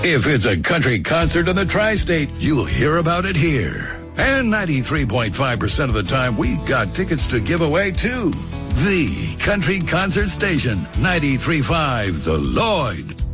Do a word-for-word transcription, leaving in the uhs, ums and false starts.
If it's a country concert in the tri-state, you'll hear about it here. And ninety-three point five percent of the time, we got tickets to give away, too. The Country Concert Station, ninety-three point five The Lloyd.